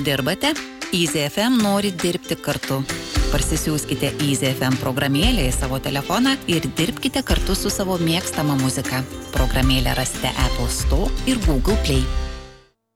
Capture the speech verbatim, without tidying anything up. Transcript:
dirbate? Easy F M nori dirbti kartu. Parsisiųskite Easy F M programėlę į savo telefoną ir dirbkite kartu su savo mėgstama muzika. Programėlę rasite Apple Store ir Google Play.